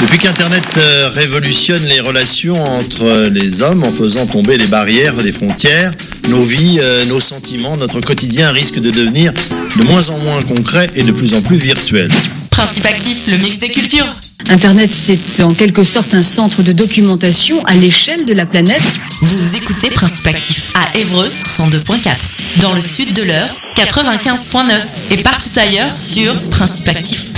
Depuis qu'Internet révolutionne les relations entre les hommes en faisant tomber les barrières des frontières, nos vies, nos sentiments, notre quotidien risque de devenir de moins en moins concret et de plus en plus virtuel. Principe actif, le mix des cultures. Internet, c'est en quelque sorte un centre de documentation à l'échelle de la planète. Vous écoutez Principe actif à Évreux 102.4, dans le sud de l'Eure 95.9 et partout ailleurs sur principeactif.fr.